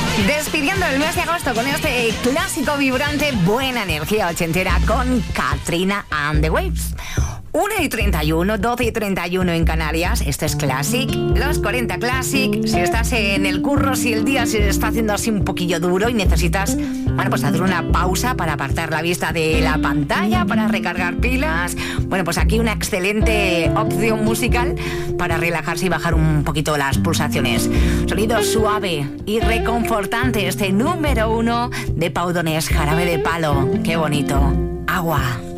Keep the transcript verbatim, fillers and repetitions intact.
Despidiendo el mes de agosto con este clásico vibrante, buena energía ochentera con Katrina and the Waves. una y treinta y uno, doce y treinta y uno en Canarias. Esto es Classic, los cuarenta Classic. Si estás en el curro, si el día se está haciendo así un poquillo duro y necesitas, bueno, pues hacer una pausa para apartar la vista de la pantalla, para recargar pilas, bueno, pues aquí una excelente opción musical para relajarse y bajar un poquito las pulsaciones. Sonido suave y reconfortante, este número uno de Pau Donés, Jarabe de Palo. Qué bonito. Agua.